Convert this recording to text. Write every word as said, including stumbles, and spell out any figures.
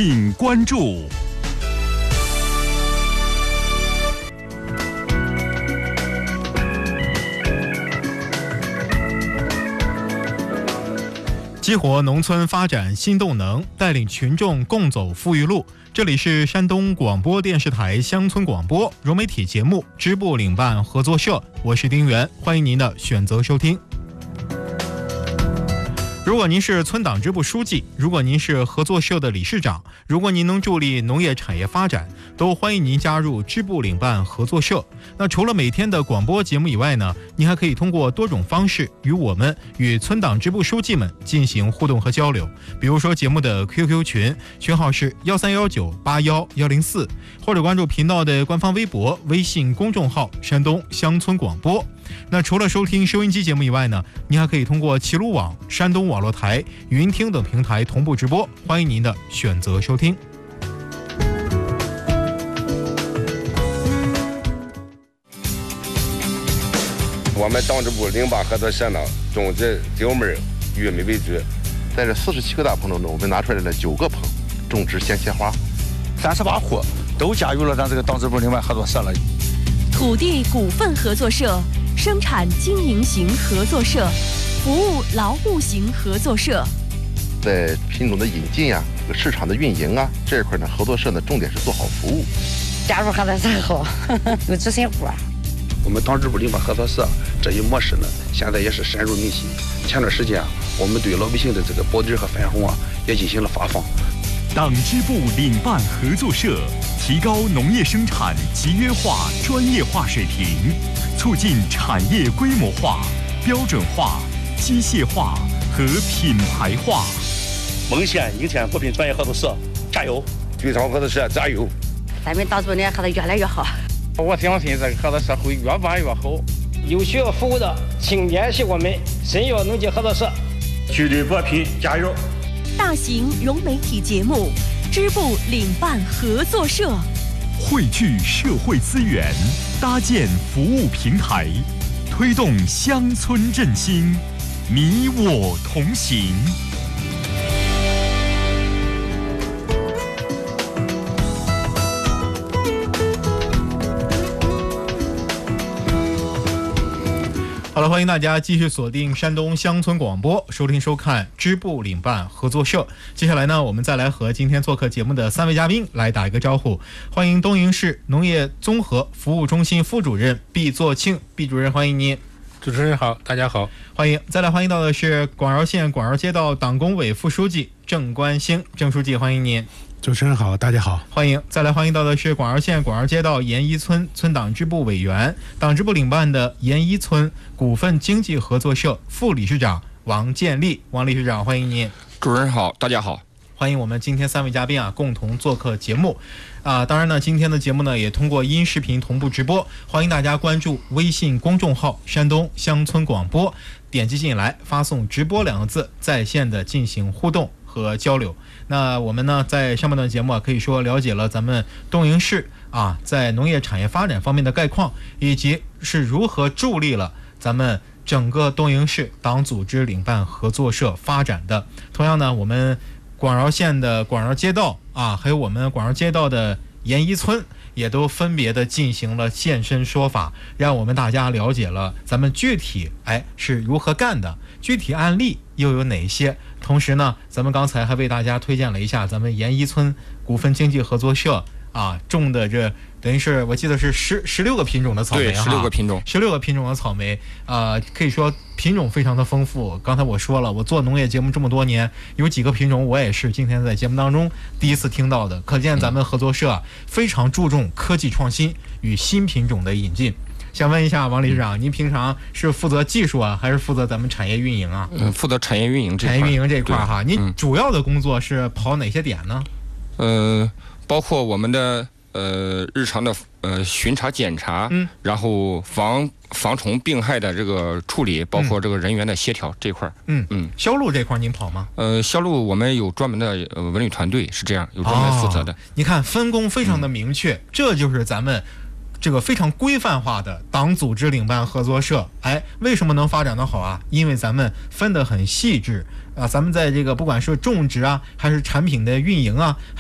请关注。激活农村发展新动能，带领群众共走富裕路。这里是山东广播电视台乡村广播融媒体节目支部领办合作社，我是丁元，欢迎您的选择收听。如果您是村党支部书记，如果您是合作社的理事长，如果您能助力农业产业发展，都欢迎您加入支部领办合作社。那除了每天的广播节目以外呢，您还可以通过多种方式与我们与村党支部书记们进行互动和交流。比如说节目的 Q Q 群，群号是幺三幺九八幺幺零四，或者关注频道的官方微博、微信公众号山东乡村广播。那除了收听收音机节目以外呢，您还可以通过齐鲁网、山东网络台、云听等平台同步直播，欢迎您的选择收听。 我们党支部领办合作社呢，种植九门玉米为主， 在这四十七个大棚当中，我们拿出来了九个棚种植鲜切花， 三十八户都加入了咱这个党支部领办合作社了。 土地股份合作社、生产经营型合作社、服务劳务型合作社， 在品种的引进啊、市场的运营啊这一块呢，合作社呢重点是做好服务。 加入合作社后，有执行活。 我们党支部领办合作社这一模式呢，现在也是深入民心。前段时间啊，我们对老百姓的这个保底和分红啊，也进行了发放。 党支部领办合作社提高农业生产集约化、专业化水平，促进产业规模化、标准化、机械化和品牌化。 蒙县应天果品专业合作社加油！ 聚昌合作社加油！ 咱们党支部呢合作越来越好。 我相信这个合作社会越办越好。 有需要服务的，请联系我们沈药农机合作社。 聚力果品加油！ 大型融媒体节目支部领办合作社， 汇聚社会资源，搭建服务平台，推动乡村振兴，你我同行。好了，欢迎大家继续锁定山东乡村广播，收听收看支部领办合作社。接下来呢，我们再来和今天做客节目的三位嘉宾来打一个招呼。欢迎东营市农业综合服务中心副主任毕作庆，毕主任欢迎您。 主持人好，大家好， 欢迎。再来欢迎到的是广饶县广饶街道党工委副书记郑关兴，郑书记欢迎您。 主持人好，大家好， 欢迎。再来欢迎到的是广饶县广饶街道沿一村村党支部委员、党支部领办的沿一村股份经济合作社副理事长王建立，王理事长欢迎您。 主持人好，大家好， 欢迎我们今天三位嘉宾啊共同做客节目啊。当然呢，今天的节目呢也通过音视频同步直播，欢迎大家关注微信公众号山东乡村广播，点击进来发送直播两个字，在线的进行互动和交流。那我们呢，在上半段节目啊，可以说了解了咱们东营市啊，在农业产业发展方面的概况，以及是如何助力了咱们整个东营市党组织领办合作社发展的。同样呢，我们广饶县的广饶街道啊，还有我们广饶街道的沿一村，也都分别的进行了现身说法，让我们大家了解了咱们具体哎是如何干的，具体案例又有哪些。同时呢，咱们刚才还为大家推荐了一下咱们沿一村股份经济合作社啊种的这等于是我记得是十十六个品种的草莓， 对，十六个品种， 十六个品种的草莓啊、呃，可以说品种非常的丰富。刚才我说了，我做农业节目这么多年，有几个品种我也是今天在节目当中第一次听到的，可见咱们合作社、啊、非常注重科技创新与新品种的引进。想问一下王理事长，您平常是负责技术啊，还是负责咱们产业运营啊？ 嗯，负责产业运营这块。 产业运营这块哈，您主要的工作是跑哪些点呢？ 呃，包括我们的呃日常的呃巡查检查，嗯，然后防防虫病害的这个处理，包括这个人员的协调这块。 嗯嗯，销路这块您跑吗？ 呃，销路我们有专门的呃文旅团队，是这样，有专门负责的。 哦、你看分工非常的明确，嗯、这就是咱们这个非常规范化的党组织领办合作社。哎，为什么能发展得好啊？因为咱们分得很细致啊，咱们在这个不管是种植啊，还是产品的运营啊。